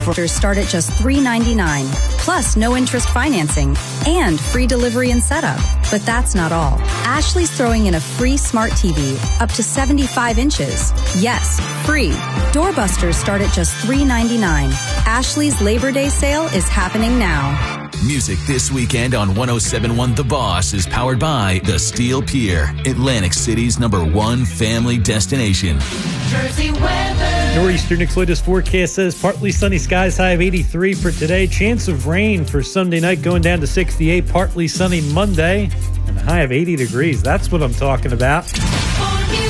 Start at just $399, plus no interest financing and free delivery and setup. But that's not all. Ashley's throwing in a free smart TV up to 75 inches. Yes, free. Doorbusters start at just $399. Ashley's Labor Day sale is happening now. Music this weekend on 107.1 The Boss is powered by The Steel Pier, Atlantic City's #1 family destination. Jersey weather. Nor'easter Nick Floyd's forecast says partly sunny skies, high of 83 for today. Chance of rain for Sunday night going down to 68. Partly sunny Monday and a high of 80 degrees. That's what I'm talking about.